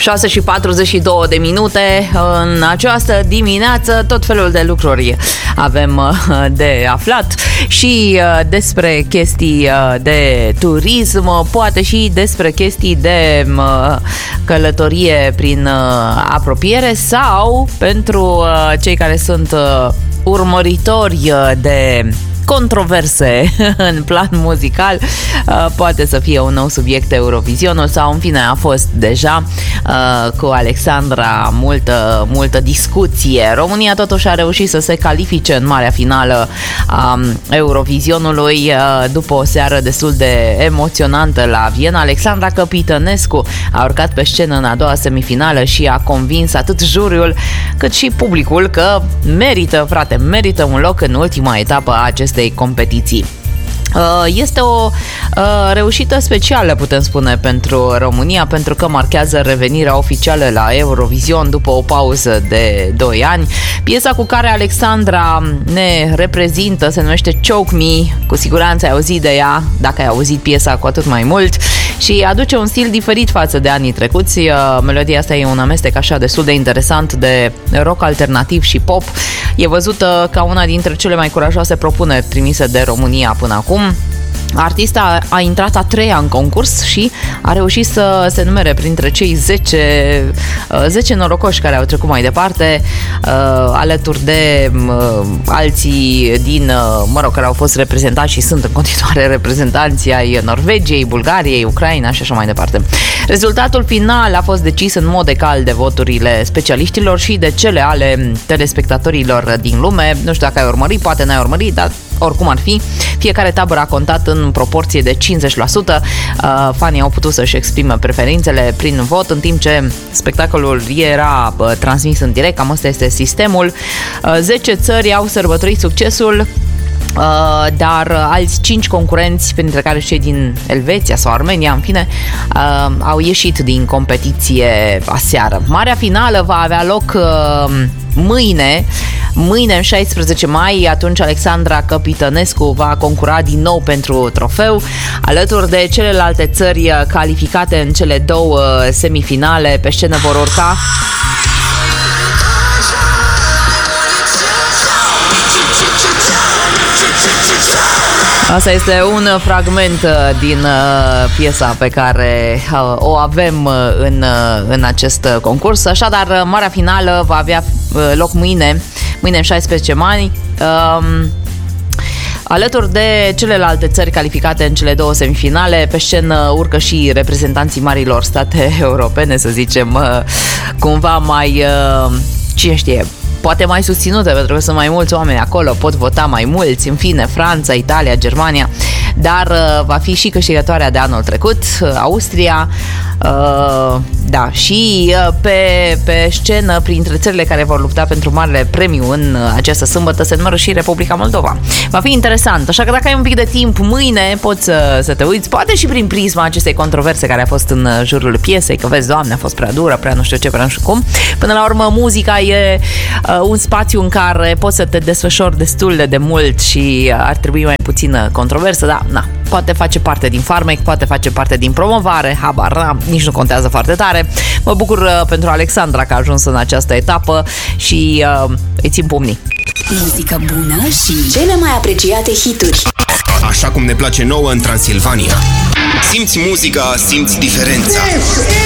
6:42 în această dimineață. Tot felul de lucruri avem de aflat și despre chestii de turism, poate și despre chestii de călătorie prin apropiere sau pentru cei care sunt urmăritori de controverse în plan muzical, poate să fie un nou subiect Eurovisionul sau în fine a fost deja cu Alexandra multă discuție. România totuși a reușit să se califice în marea finală a Eurovisionului după o seară destul de emoționantă la Viena. Alexandra Căpitănescu a urcat pe scenă în a doua semifinală și a convins atât juriul cât și publicul că merită un loc în ultima etapă a acestei competiții. Este o reușită specială, putem spune, pentru România, pentru că marchează revenirea oficială la Eurovision după o pauză de 2 ani. Piesa cu care Alexandra ne reprezintă se numește Choke Me. Cu siguranță ai auzit de ea, dacă ai auzit piesa cu atât mai mult, și aduce un stil diferit față de anii trecuți. Melodia asta e un amestec așa destul de interesant de rock alternativ și pop. E văzută ca una dintre cele mai curajoase propuneri trimise de România până acum. Artista a intrat a 3-a în concurs și a reușit să se numere printre cei 10 norocoși care au trecut mai departe, alături de alții care au fost reprezentați și sunt în continuare reprezentanții ai Norvegiei, Bulgariei, Ucraina și așa mai departe. Rezultatul final a fost decis în mod egal de voturile specialiștilor și de cele ale telespectatorilor din lume. Nu știu dacă ai urmărit, poate n-ai urmărit, dar oricum ar fi, fiecare tabără a contat în proporție de 50%. Fanii au putut să-și exprime preferințele prin vot, în timp ce spectacolul era transmis în direct. Cam ăsta este sistemul. 10 țări au sărbătorit succesul, dar alți 5 concurenți, printre care cei din Elveția sau Armenia, în fine, au ieșit din competiție aseară. Marea finală va avea loc mâine, în 16 mai, atunci Alexandra Căpitănescu va concura din nou pentru trofeu, alături de celelalte țări calificate în cele 2 semifinale. Pe scenă vor urca Asta este un fragment din piesa pe care o avem în acest concurs. Așadar, marea finală va avea loc mâine în 16 mai. Alături de celelalte țări calificate în cele 2 semifinale, pe scenă urcă și reprezentanții marilor state europene, să zicem, cumva mai, cine știe, poate mai susținute, pentru că sunt mai mulți oameni acolo, pot vota mai mulți, în fine, Franța, Italia, Germania, dar va fi și câștigătoarea de anul trecut, Austria, da, și pe scenă, printre țările care vor lupta pentru marele premiu în această sâmbătă, se numără și Republica Moldova. Va fi interesant, așa că dacă ai un pic de timp, mâine poți să te uiți, poate și prin prisma acestei controverse care a fost în jurul piesei, că vezi, Doamne, a fost prea dură, prea nu știu ce, prea nu știu cum. Până la urmă, muzica e un spațiu în care poți să te desfășori destul de mult și ar trebui mai puțină controversă, dar na, poate face parte din farmec, poate face parte din promovare, habar n-am, nici nu contează foarte tare. Mă bucur pentru Alexandra că a ajuns în această etapă și îi țin pumnii. Muzică bună și cele mai apreciate hituri. Așa cum ne place nouă în Transilvania. Simți muzica, simți diferența.